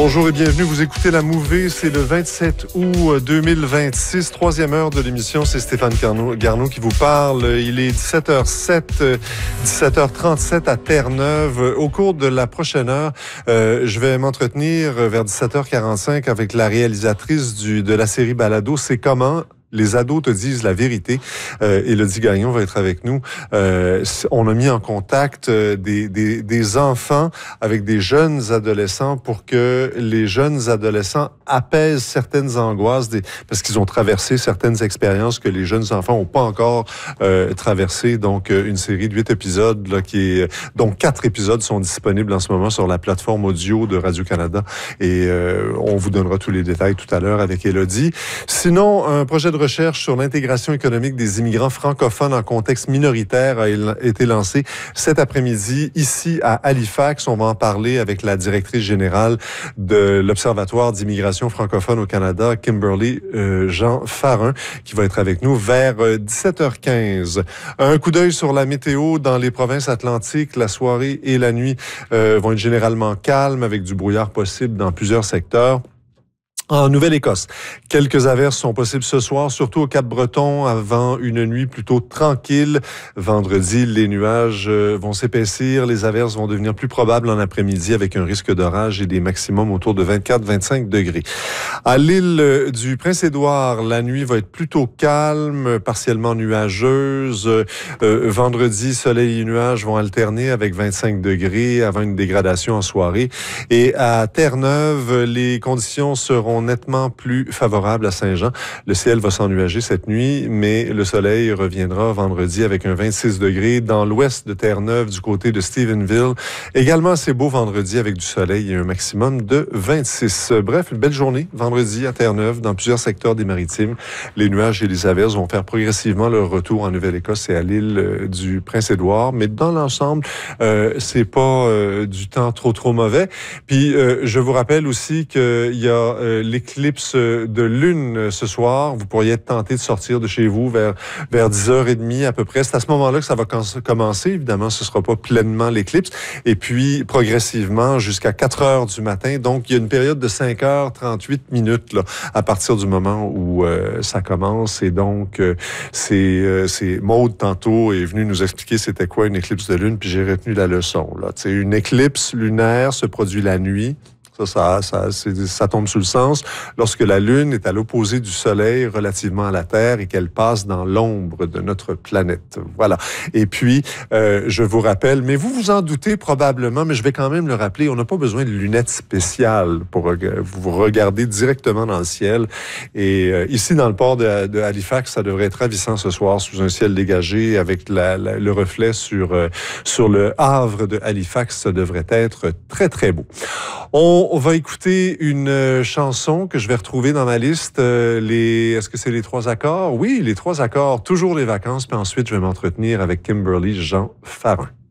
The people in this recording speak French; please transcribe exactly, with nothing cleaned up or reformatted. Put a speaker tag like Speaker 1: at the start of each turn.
Speaker 1: Bonjour et bienvenue. Vous écoutez La Mouvée. C'est le vingt-sept août deux mille vingt-six. Troisième heure de l'émission. C'est Stéphane Garneau, Garneau qui vous parle. Il est dix-sept heures sept, dix-sept heures trente-sept à Terre-Neuve. Au cours de la prochaine heure, euh, je vais m'entretenir vers dix-sept heures quarante-cinq avec la réalisatrice du, de la série Balado. C'est comment les ados te disent la vérité. Euh, Élodie Gagnon va être avec nous. Euh, on a mis en contact euh, des, des, des enfants avec des jeunes adolescents pour que les jeunes adolescents apaisent certaines angoisses des, parce qu'ils ont traversé certaines expériences que les jeunes enfants n'ont pas encore euh, traversées. Donc, une série de huit épisodes, là, qui est, dont quatre épisodes sont disponibles en ce moment sur la plateforme audio de Radio-Canada. Et euh, on vous donnera tous les détails tout à l'heure avec Élodie. Sinon, un projet de recherche sur l'intégration économique des immigrants francophones en contexte minoritaire a été lancé cet après-midi ici à Halifax. On va en parler avec la directrice générale de l'Observatoire d'immigration francophone au Canada, Kimberly euh, Jean Farin, qui va être avec nous vers dix-sept heures quinze. Un coup d'œil sur la météo dans les provinces atlantiques. La soirée et la nuit euh, vont être généralement calmes avec du brouillard possible dans plusieurs secteurs. En Nouvelle-Écosse, quelques averses sont possibles ce soir, surtout au Cap-Breton, avant une nuit plutôt tranquille. Vendredi, les nuages vont s'épaissir, les averses vont devenir plus probables en après-midi avec un risque d'orage et des maximums autour de vingt-quatre à vingt-cinq degrés. À l'île du Prince-Édouard, la nuit va être plutôt calme, partiellement nuageuse. Euh, vendredi, soleil et nuages vont alterner avec vingt-cinq degrés avant une dégradation en soirée. Et à Terre-Neuve, les conditions seront nettement plus favorable à Saint-Jean. Le ciel va s'ennuager cette nuit, mais le soleil reviendra vendredi avec un vingt-six degrés dans l'ouest de Terre-Neuve du côté de Stephenville. Également, c'est beau vendredi avec du soleil et un maximum de vingt-six. Bref, une belle journée vendredi à Terre-Neuve dans plusieurs secteurs des Maritimes. Les nuages et les averses vont faire progressivement leur retour en Nouvelle-Écosse et à l'île du Prince-Édouard, mais dans l'ensemble, euh, c'est pas euh, du temps trop trop mauvais. Puis, euh, je vous rappelle aussi qu'il y a euh, l'éclipse de lune ce soir. Vous pourriez être tenté de sortir de chez vous vers, vers dix heures trente à peu près. C'est à ce moment-là que ça va commencer. Évidemment, ce ne sera pas pleinement l'éclipse. Et puis, progressivement, jusqu'à quatre heures du matin. Donc, il y a une période de cinq heures trente-huit minutes là, à partir du moment où euh, ça commence. Et donc, euh, c'est, euh, c'est Maude, tantôt, est venue nous expliquer c'était quoi une éclipse de lune, puis j'ai retenu la leçon. Là. Tu sais, une éclipse lunaire se produit la nuit. Ça, ça, ça, c'est, ça tombe sous le sens lorsque la Lune est à l'opposé du Soleil relativement à la Terre et qu'elle passe dans l'ombre de notre planète. Voilà. Et puis, euh, je vous rappelle, mais vous vous en doutez probablement, mais je vais quand même le rappeler, on n'a pas besoin de lunettes spéciales pour vous regarder directement dans le ciel. Et euh, ici, dans le port de, de Halifax, ça devrait être ravissant ce soir sous un ciel dégagé avec la, la, le reflet sur, euh, sur le havre de Halifax. Ça devrait être très, très beau. On On va écouter une chanson que je vais retrouver dans ma liste. Euh, les, est-ce que c'est les trois accords? Oui, les trois accords. Toujours les vacances. Puis ensuite, je vais m'entretenir avec Kimberly Jean Farin.